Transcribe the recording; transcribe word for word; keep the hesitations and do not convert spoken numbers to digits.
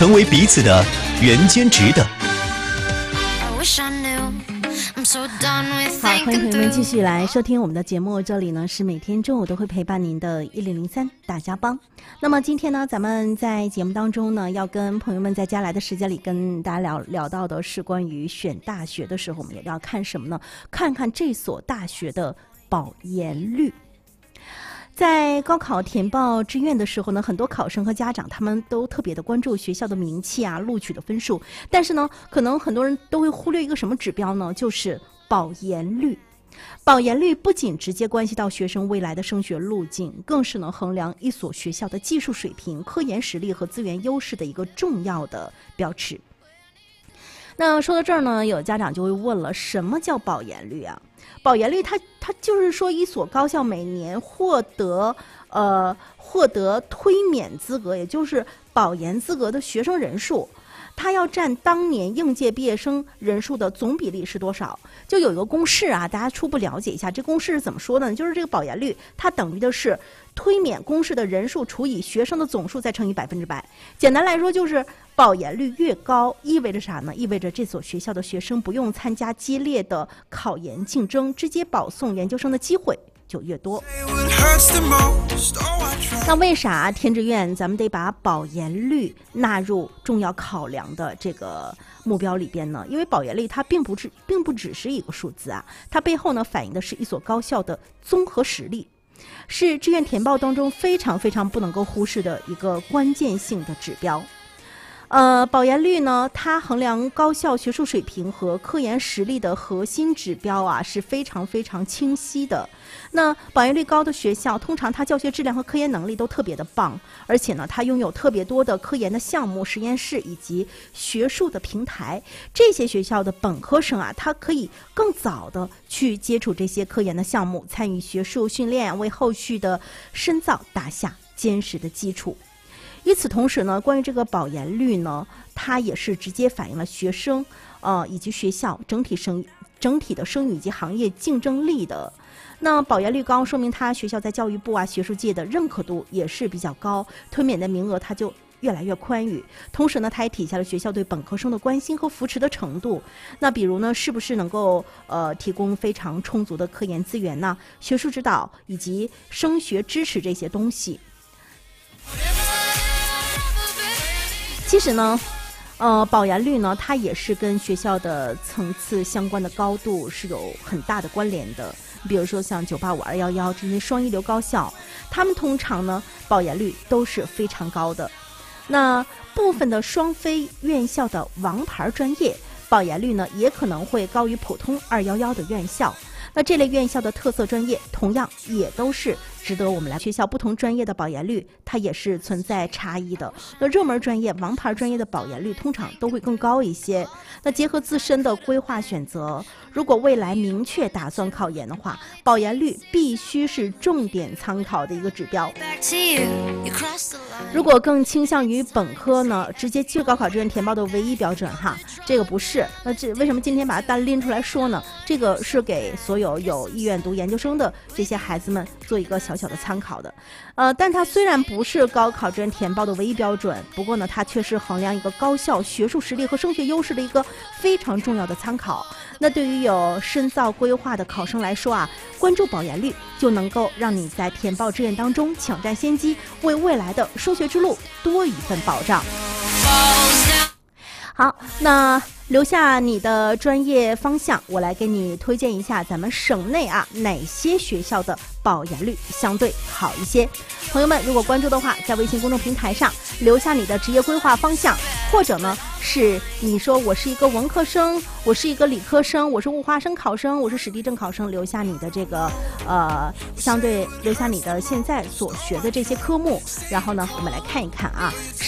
成为彼此的原兼职的。 好，欢迎朋友们继续来收听我们的节目，这里呢是每天中午都会陪伴您的一零零三大家帮。那么今天呢，咱们在节目当中呢，要跟朋友们在将来的时间里跟大家聊聊到的是关于选大学的时候，我们也要看什么呢？看看这所大学的保研率。在高考填报志愿的时候呢，很多考生和家长他们都特别的关注学校的名气啊、录取的分数，但是呢，可能很多人都会忽略一个什么指标呢？就是保研率。保研率不仅直接关系到学生未来的升学路径，更是能衡量一所学校的技术水平、科研实力和资源优势的一个重要的标尺。那说到这儿呢，有家长就会问了，什么叫保研率啊？保研率它它就是说一所高校每年获得呃获得推免资格，也就是保研资格的学生人数，它要占当年应届毕业生人数的总比例是多少？就有一个公式啊，大家初步了解一下，这公式是怎么说的呢？就是这个保研率，它等于的是推免公示的人数除以学生的总数再乘以百分之百。简单来说，就是保研率越高，意味着啥呢？意味着这所学校的学生不用参加激烈的考研竞争，直接保送研究生的机会就越多。那为啥填志愿咱们得把保研率纳入重要考量的这个目标里边呢？因为保研率它并不只并不只是一个数字啊，它背后呢反映的是一所高校的综合实力，是志愿填报当中非常非常不能够忽视的一个关键性的指标。呃，保研率呢，它衡量高校学术水平和科研实力的核心指标啊，是非常非常清晰的。那保研率高的学校，通常它教学质量和科研能力都特别的棒，而且呢，它拥有特别多的科研的项目、实验室以及学术的平台。这些学校的本科生啊，他可以更早的去接触这些科研的项目，参与学术训练，为后续的深造打下坚实的基础。与此同时呢，关于这个保研率呢，它也是直接反映了学生呃以及学校整体生整体的声誉以及行业竞争力的。那保研率高，说明他学校在教育部啊、学术界的认可度也是比较高，推免的名额它就越来越宽裕。同时呢，它也体现了学校对本科生的关心和扶持的程度。那比如呢，是不是能够呃提供非常充足的科研资源呢？学术指导以及升学支持这些东西。其实呢，呃，保研率呢，它也是跟学校的层次相关的高度是有很大的关联的。比如说像九八五、二一一这些双一流高校，他们通常呢保研率都是非常高的。那部分的双非院校的王牌专业，保研率呢也可能会高于普通二一一的院校。那这类院校的特色专业同样也都是值得我们来学校不同专业的保研率它也是存在差异的。那热门专业、王牌专业的保研率通常都会更高一些。那结合自身的规划选择，如果未来明确打算考研的话，保研率必须是重点参考的一个指标。如果更倾向于本科呢，直接就高考志愿填报的唯一标准哈，这个不是。那这为什么今天把它单拎出来说呢？这个是给所有有意愿读研究生的这些孩子们做一个小小的参考的。呃，但它虽然不是高考志愿填报的唯一标准，不过呢，它却是衡量一个高校学术实力和升学优势的一个非常重要的参考。那对于有深造规划的考生来说啊，关注保研率就能够让你在填报志愿当中抢占先机，为未来的升学之路多一份保障。好，那留下你的专业方向，我来给你推荐一下咱们省内啊哪些学校的保研率相对好一些。朋友们如果关注的话，在微信公众平台上留下你的职业规划方向，或者呢是你说我是一个文科生，我是一个理科生，我是物化生考生，我是史地政考生，留下你的这个呃相对留下你的现在所学的这些科目，然后呢我们来看一看啊